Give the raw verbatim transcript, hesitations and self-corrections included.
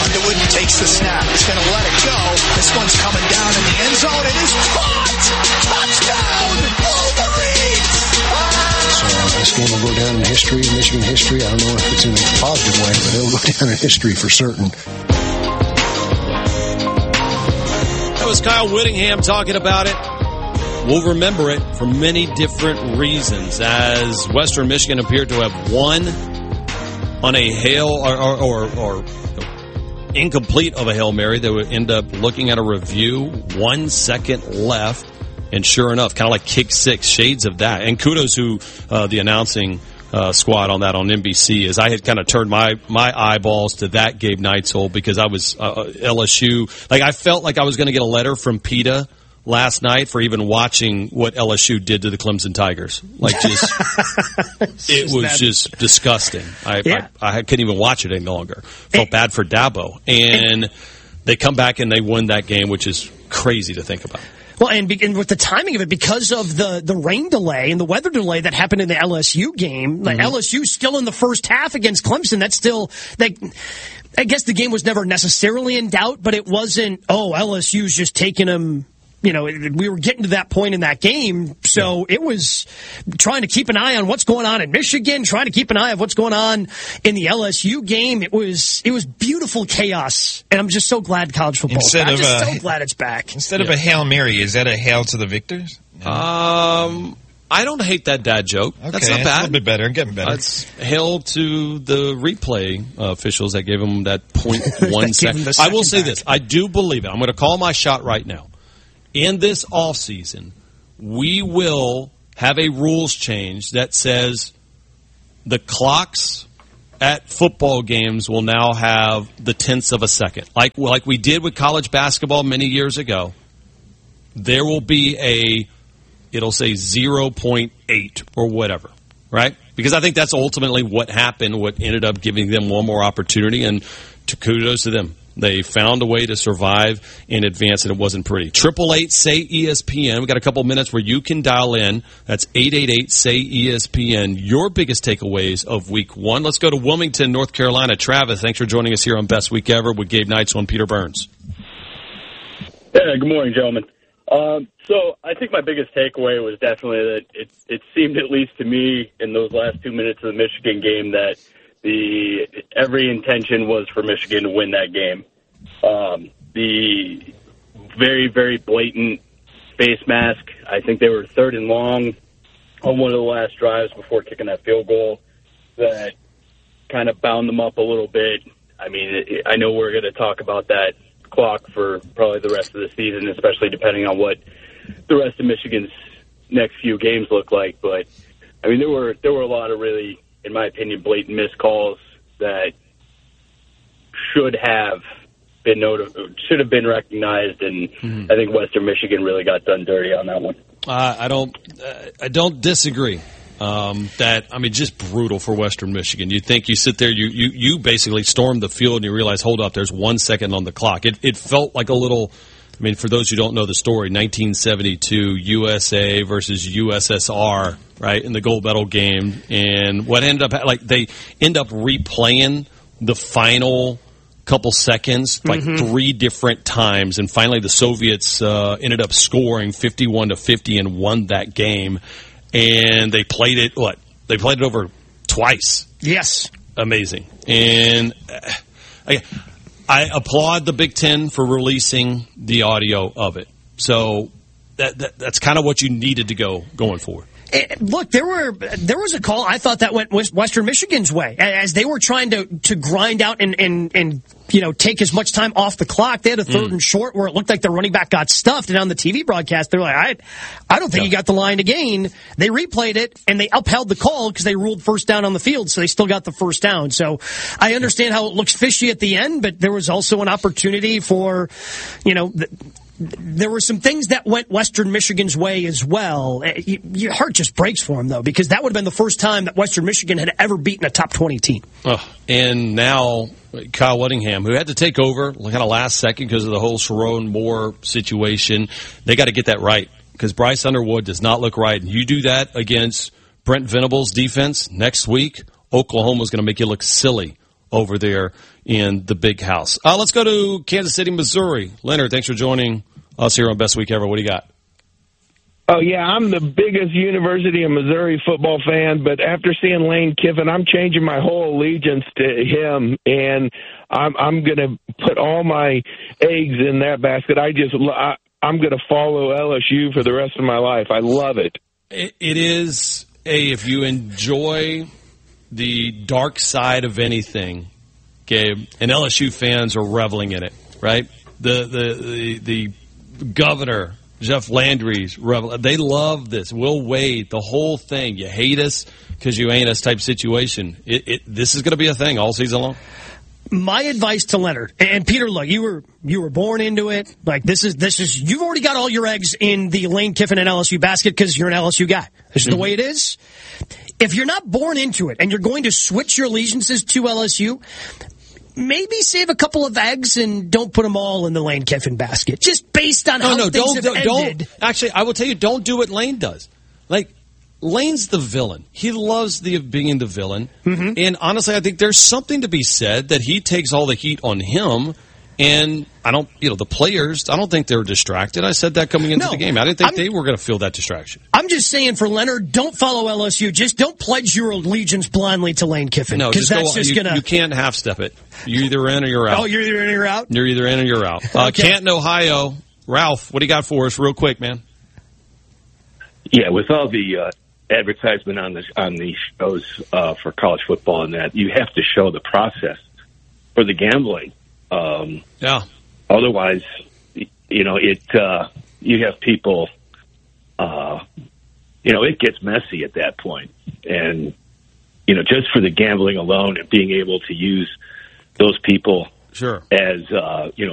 Underwood takes the snap. He's going to let it go. This one's coming down in the end zone. It is caught! Touchdown! Wolverines! So uh, this game will go down in history, Michigan history. I don't know if it's in a positive way, but it'll go down in history for certain. That was Kyle Whittingham talking about it. We'll remember it for many different reasons, as Western Michigan appeared to have won on a Hail or, or, or, or incomplete of a Hail Mary. They would end up looking at a review, one second left, and sure enough, kind of like kick six, shades of that. And kudos to uh, the announcing uh, squad on that on N B C, as I had kind of turned my, my eyeballs to that Gabe Neitzel, because I was uh, L S U. Like, I felt like I was going to get a letter from PETA last night for even watching what L S U did to the Clemson Tigers. Like, just it was bad. Just disgusting. I, yeah. I I couldn't even watch it any longer. Felt bad for Dabo, and they come back and they win that game, which is crazy to think about. Well, and, be, and with the timing of it, because of the, the rain delay and the weather delay that happened in the L S U game, like mm-hmm. L S U still in the first half against Clemson. That's still, like, I guess the game was never necessarily in doubt, but it wasn't, oh, L S U's just taking them. You know, we were getting to that point in that game, so it was trying to keep an eye on what's going on in Michigan, trying to keep an eye on what's going on in the L S U game. It was it was beautiful chaos, and I'm just so glad college football is back. I'm just a, so glad it's back. Instead yeah. of a Hail Mary, is that a hail to the victors? No. Um, I don't hate that dad joke. Okay, that's not bad. A little bit better. I'm getting better. That's hail to the replay uh, officials that gave them that point one second. I will say back. this. I do believe it. I'm going to call my shot right now. In this offseason, we will have a rules change that says the clocks at football games will now have the tenths of a second. Like, like we did with college basketball many years ago, there will be a, it'll say zero point eight or whatever, right? Because I think that's ultimately what happened, what ended up giving them one more opportunity, and to kudos to them. They found a way to survive in advance, and it wasn't pretty. Triple eight say E S P N. We got a couple minutes where you can dial in. That's eight eight eight say E S P N. Your biggest takeaways of Week One. Let's go to Wilmington, North Carolina. Travis, thanks for joining us here on Best Week Ever with Gabe Neitzel and Peter Burns. Yeah, good morning, gentlemen. Um, so I think my biggest takeaway was definitely that it it seemed, at least to me, in those last two minutes of the Michigan game, that The every intention was for Michigan to win that game. Um, the very, very blatant face mask. I think they were third and long on one of the last drives before kicking that field goal. That kind of bound them up a little bit. I mean, I know we're going to talk about that clock for probably the rest of the season, especially depending on what the rest of Michigan's next few games look like. But I mean, there were there were a lot of really, in my opinion, blatant missed calls that should have been noted, should have been recognized, and mm-hmm. I think Western Michigan really got done dirty on that one. Uh, I don't, uh, I don't disagree. Um, that I mean, just brutal for Western Michigan. You think you sit there, you you you basically storm the field, and you realize, hold up, there's one second on the clock. It it felt like a little. I mean, for those who don't know the story, nineteen seventy-two U S A versus U S S R, right, in the gold medal game. And what ended up, like, they end up replaying the final couple seconds, like mm-hmm. three different times. And finally, the Soviets uh, ended up scoring fifty-one to fifty and won that game. And they played it, what? They played it over twice. Yes. Amazing. And uh, I, I applaud the Big Ten for releasing the audio of it. So that, that that's kind of what you needed to go going forward. Look, there were there was a call. I thought that went Western Michigan's way as they were trying to, to grind out and, and, and you know take as much time off the clock. They had a third mm. and short where it looked like the running back got stuffed, and on the T V broadcast they're like, I I don't think no. he got the line to gain. They replayed it and they upheld the call because they ruled first down on the field, so they still got the first down. So I understand how it looks fishy at the end, but there was also an opportunity for you know. The, There were some things that went Western Michigan's way as well. Your heart just breaks for them, though, because that would have been the first time that Western Michigan had ever beaten a top twenty team. Oh, and now Kyle Whittingham, who had to take over kind of last second because of the whole Sharon Moore situation, they got to get that right because Bryce Underwood does not look right. And you do that against Brent Venables' defense next week, Oklahoma's going to make you look silly over there in the big house. Uh, let's go to Kansas City, Missouri. Leonard, thanks for joining us here on Best Week Ever. What do you got? Oh, yeah, I'm the biggest University of Missouri football fan, but after seeing Lane Kiffin, I'm changing my whole allegiance to him, and I'm, I'm going to put all my eggs in that basket. I just, I, I'm going to follow L S U for the rest of my life. I love it. It, it is, a if you enjoy the dark side of anything, okay, and L S U fans are reveling in it, right? The, the, the, the governor, Jeff Landry's, they love this. Will Wade, the whole thing. You hate us because you ain't us type situation. It, it, this is going to be a thing all season long. My advice to Leonard and Peter, look, you were you were born into it. Like this is this is you've already got all your eggs in the Lane Kiffin and L S U basket because you're an L S U guy. This is mm-hmm. the way it is. If you're not born into it and you're going to switch your allegiances to L S U, maybe save a couple of eggs and don't put them all in the Lane Kiffin basket. Just based on no, how no, things don't, have don't, ended. Don't, actually, I will tell you, don't do what Lane does. Like, Lane's the villain. He loves the being the villain. Mm-hmm. And honestly, I think there's something to be said that he takes all the heat on him. And I don't, you know, the players, I don't think they're distracted. I said that coming into no, the game. I didn't think I'm, they were going to feel that distraction. I'm just saying for Leonard, don't follow L S U. Just don't pledge your allegiance blindly to Lane Kiffin. No, because that's go, just you, going to. You can't half step it. You're either in or you're out. Oh, you're either in or you're out? You're either in or you're out. Uh, okay. Canton, Ohio. Ralph, what do you got for us real quick, man? Yeah, with all the uh, advertisement on the on these shows uh, for college football and that, you have to show the process for the gambling. Um, yeah. Otherwise, you know, it uh, you have people, uh, you know, it gets messy at that point. And, you know, just for the gambling alone and being able to use those people sure. as, uh, you know,